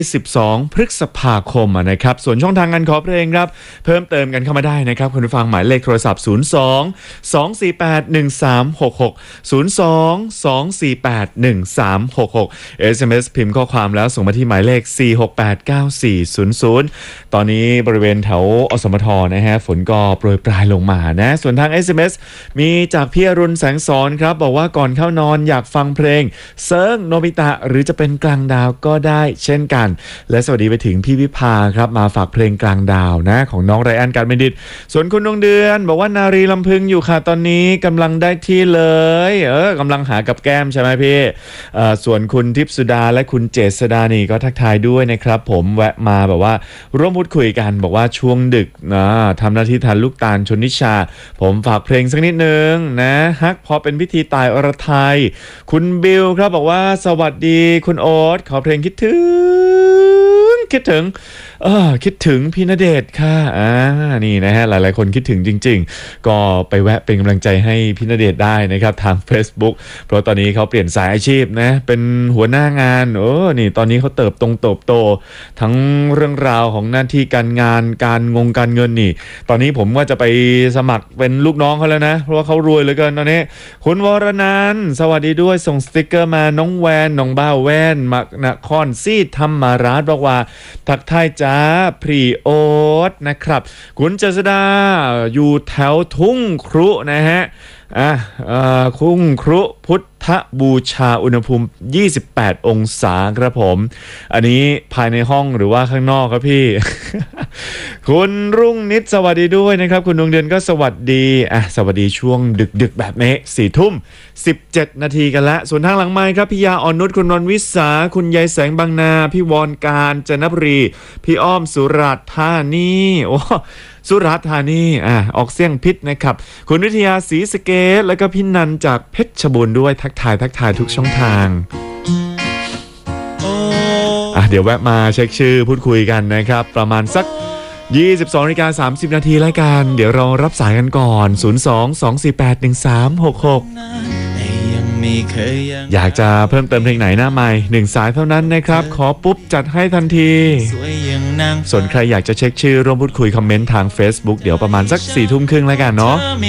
12 พฤษภาคมนะครับส่วนช่องทางการขอเพลงครับเพิ่มเติมกันเข้ามาได้นะครับคุณผู้ฟังหมายเลขโทรศัพท์ 02 248 1366 02 248 1366 SMS พิมพ์ข้อความแล้วส่งมาที่หมายเลข 4689400 ตอนนี้บริเวณแถวอสมทนะฮะฝนก็โปรยปลายลงมานะส่วนทาง SMS มีจากพี่อรุณแสงสอนครับบอกว่าก่อนเข้านอนอยากฟังเพลงเซิร์งโนบิตะหรือจะเป็นกลางดาวก็ได้เช่นกันและสวัสดีไปถึงพี่วิภาครับมาฝากเพลงกลางดาวนะของน้องไรอันการบัณฑิตส่วนคุณดวงเดือนบอกว่านารีลำพึงอยู่ค่ะตอนนี้กำลังได้ที่เลยกำลังหากับแก้มใช่ไหมพี่ส่วนคุณทิพสุดาและคุณเจษดานี่ก็ทักทายด้วยนะครับผมแวะมาแบบว่าร่วมพูดคุยกันบอกว่าช่วงดึกนะทำหน้าที่แทนลูกตาลชนนิชาผมฝากเพลงสักนิดนึงนะฮักพอเป็นพิธีตายอรไทยคุณบิวครับบอกว่าสวัสดีคุณโอ๊ตขอเพลงคิดถึงพี่ณเดชน์ค่ะนี่นะฮะหลายๆคนคิดถึงจริงๆก็ไปแวะเป็นกำลังใจให้พี่ณเดชน์ได้นะครับทาง Facebook เพราะตอนนี้เขาเปลี่ยนสายอาชีพนะเป็นหัวหน้างานนี่ตอนนี้เขาเติบโตทั้งเรื่องราวของหน้าที่การงานการเงินนี่ตอนนี้ผมว่าจะไปสมัครเป็นลูกน้องเขาแล้วนะเพราะว่าเขารวยเหลือเกินตอนนี้คุณวรนันท์สวัสดีด้วยส่งสติกเกอร์มาน้องแวนน้องบ้าแว่นมักนครซีธรรมาราชบอกว่าทักทายจ้าพรีโอ๊ตนะครับคุณเจษดาอยู่แถวทุ่งครุนะฮะทุ่งครุพุทธบูชาอุณหภูมิ28องศาครับผมอันนี้ภายในห้องหรือว่าข้างนอกครับพี่ คุณรุ่งนิดสวัสดีด้วยนะครับคุณดวงเดือนก็สวัสดีสวัสดีช่วงดึกแบบนี้4 ทุ่ม 17 นาทีกันละส่วนทางหลังไมค์ครับพี่ยาอ่อนนุชคุณนนท์วิสาคุณยายแสงบางนาพี่วรการจันทบุรีพี่อ้อมสุราษฎร์ธานีสุราษฎร์ธานีออกเสียงพิษนะครับคุณวิทยาศรีสเกตแล้วก็พี่นันจากเพชรบูรณ์ด้วยทักทายทุกช่องทางเดี๋ยวแวะมาเช็คชื่อพูดคุยกันนะครับประมาณสัก22:30 นาทีแล้วกันเดี๋ยวเรารับสายกันก่อน 02-248-1366 อยากจะเพิ่มเติมเพลงไหนหน้าใหม่1 สายเท่านั้นนะครับขอปุ๊บจัดให้ทันทีส่วนใครอยากจะเช็คชื่อร่วมพูดคุยคอมเมนต์ทาง Facebook เดี๋ยวประมาณสัก 4 ทุ่มครึ่งแล้วกันเนาะ